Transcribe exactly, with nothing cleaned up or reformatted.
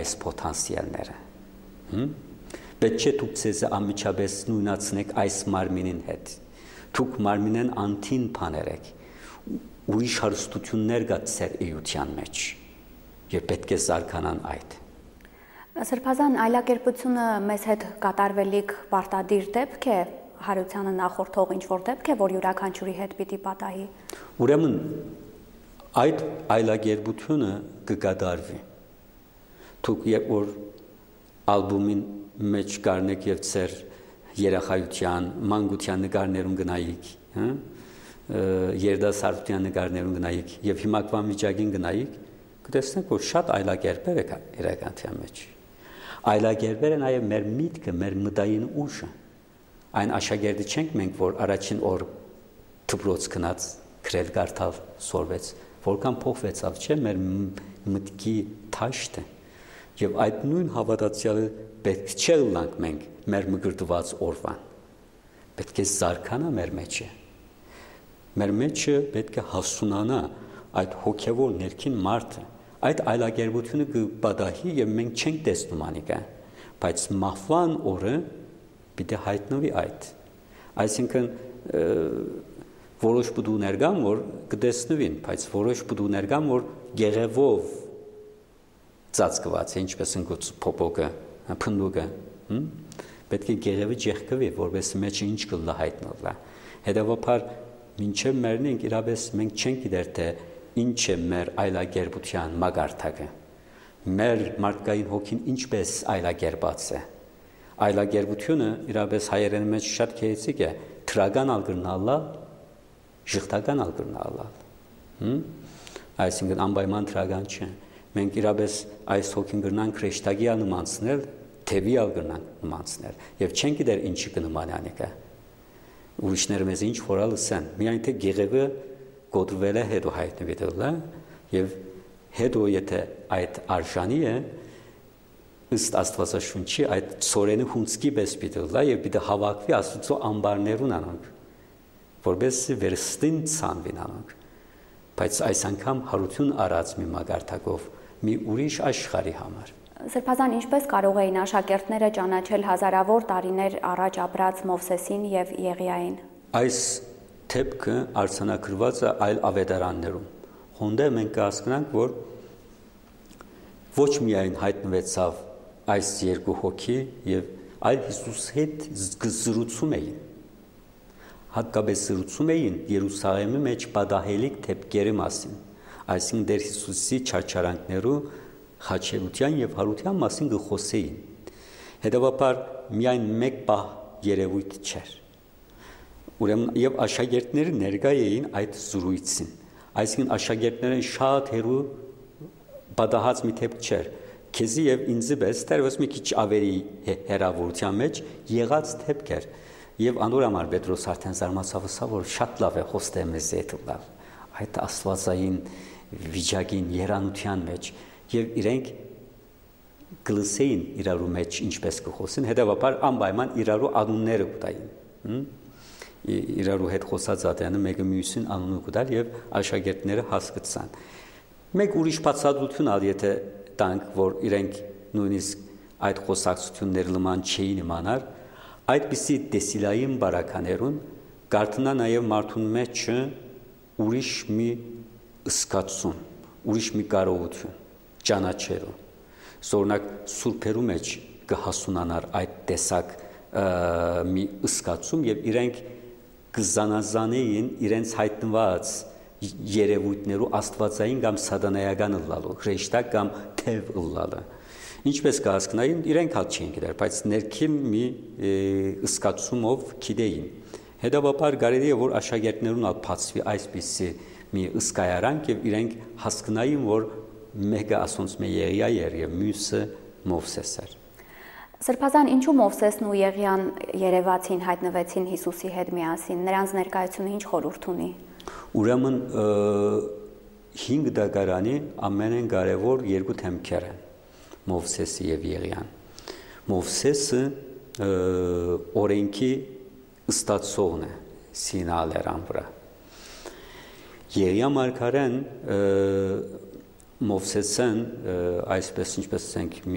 այս պոտենցիալները։ Պետք չէ դուք ձեզ անմիջապես նույնացնեք այս մարմինին հետ։ Դուք մարմինեն անթին բաներ եք, ուրիշ հարստություններ կա ձեր էության մեջ, եւ պետք է զարգանան այդ։ Սրբազան այլակերպությունը մեզ հետ կատարվելիք պարտադիր դեպք է, հարությանը նախորդող ինչ-որ դեպք է, որ յուրաքանչյուրի հետ պիտի պատահի։ Ուրեմն այդ այլակերպությունը կկատարվի։ Դուք երբ որ ալբոմին մեջ կառնեք եւ ձեր երախայության, մանկության նկարներուն գնայիք, հա, երդասարտության նկարներուն գնայիք եւ հիմակվան վիճակին գնայիք, կտեսնեք, որ շատ այլակերպեր է իրականության մեջ։ Այլակերպերը նաեւ մեր միտքը, մեր մտային ուժը, այն աշակերտի չենք մենք, որ առաջին օր դպրոց գնաց, գրել կարդալ սորվեց, որքան փոխվեցավ, չէ՞, մեր մտքի թաշտը։ Եվ այդ նույն հավատացյալը պետք չէ լանք մենք մեր մգրտված օրվան։ Պետք է զարգանա մեր մեջը։ Մեր մեջը պետք է հասունանա այդ հոգևոր ներքին մարդը։ Այդ այլակերպությունը կպատահի եւ մենք չենք տեսնում անիկա, բայց մահվան օրը պիտի հայտնվի այդ։ Այսինքն որոշ բդուներ կան, որ կտեսնվին, բայց որոշ բդուներ կան, որ գեղևով ծածկված է, ինչպես ընկուց փոփոկը, փնդուկը, պետք է գեղևը ջեղկվի, որովհետեւ մեջը ինչ կլա հայտնվի։ Հետևաբար մինչև մերն ենք իրապես մենք չենք գիտեր թե ինչ է մեր այլակերպության մագարտակը։ Մեր մարդկային հոգին ինչպես այլակերպած է։ Այլակերպությունը իրապես հայերեն մեջ շատ քեյցիկ է, թրագան ալգրնալա, ժխտական ալգրնալա։ Այսինքն անպայման թրագան չէ։ Մենք իրապես այս հոգին գրնանք քրեշտագի անումանցնել, թևի ալգրնանք նմանցնել, եւ չենք գիտեր ինչի կնմանանիկա։ Ուրիշները մեզ ինչ որալ լսեն, միայն թե գեղևը կոտրվել է հետո հայտնվի դելա եւ հետո եթե այդ արժանի է ըստ Աստվածաշունչի այդ ծորենը հունցքի պես պիտելա եւ պիտի հավաքվի Աստծո ամբարներուն անոնք որովհետեւ վերստին ցանվին անոնք բայց այս անգամ հարություն առած մի մագարտակով մի ուրիշ աշխարհի համար։ Սրբազան ինչպես կարող էին աշակերտները ճանաչել հազարավոր տարիներ առաջ ապրած Մովսեսին եւ Եղիային։ Այս թեփքը արձանագրված է այլ ավետարաններում։ Հոնդե մենք կհասկանանք, որ ոչ միայն հայտնվեցավ այս երկու հոգի եւ այլ Հիսուս հետ զրուցում էին։ Հատկապես զրուցում էին Երուսաղեմի մեջ պատահելիք թեփքերի մասին, այսինքն Տեր Հիսուսի չարչարանքներու խաչելության եւ հարության մասին գխոսեին։ Հետևաբար միայն մեկ պահ երևույթ չէր։ Ուրեմն եւ աշակերտները ներկա էին այդ զրույցին։ Այսինքն աշակերտները շատ հերու պատահած մի թեփք չէր։ Քեզի եւ ինձի պես դեռևս մի քիչ ավելի հերավորության մեջ եղած թեփք էր։ Եվ անորամար Պետրոս արդեն զարմացավ, որ շատ լավ է խոստել մեզ այդ լավ։ Այդ աստվածային վիճակին երանության մեջ եւ իրենք գլսեին իրարու մեջ ինչպես կխոսեն, հետեւաբար անպայման իրարու անունները կտային։ Իրարու հետ խոսած ատյանը մեկը մյուսին անունը կտալ եւ աշակերտները հասկացան։ Մեկ ուրիշ բացատրություն ալ եթե տանք, որ իրենք նույնիսկ այդ խոսակցությունները լման չէին իմանար, այդպիսի դեսիլային բարականերուն կարդնա նաեւ մարդուն մեջը ուրիշ մի ըսկացում, ուրիշ մի կարողություն ճանաչելու։ Սորնակ սուրբերու մեջ կհասունանար այդ տեսակ մի ըսկացում եւ իրենք կզանազանեին իրենց հայտնված երևույթներու աստվածային կամ սատանայական ըլլալու, հրեշտակ կամ թև ըլլալը։ Ինչպես կհասկանային, իրենք հալ չէին գիտեր, բայց ներքին մի ըսկացումով գիտեին։ Հետևաբար կարելի է որ աշակերտներուն ալ բացվի այսպիսի մի ըսկայարանք եւ իրենք հասկանային, որ մեկը ասոնց մե Եղիա էր եւ մյուսը Մովսես էր։ Սրբազան ինչու Մովսեսն ու Եղիան երևացին, հայտնվեցին Հիսուսի հետ միասին, նրանց ներկայությունը ինչ խորհուրդ ունի։ Ուրեմն հինգ դագարանի ամենեն կարևոր երկու թեմքեր են Մովսեսը եւ Եղիան։ Մովսեսը օրենքի ստացողն է Սինա լեռան վրա։ Եղիա մարգարեն Մովսեսեն այսպես ինչպես ասենք